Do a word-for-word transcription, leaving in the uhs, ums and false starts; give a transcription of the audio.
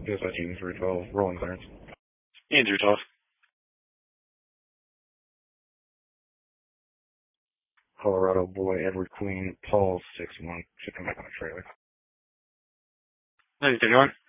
Dispatch Union three twelve, rolling clearance. Ian three twelve. Colorado Boy, Edward Queen, Paul six one, should come back on a trailer. nine thirty-one.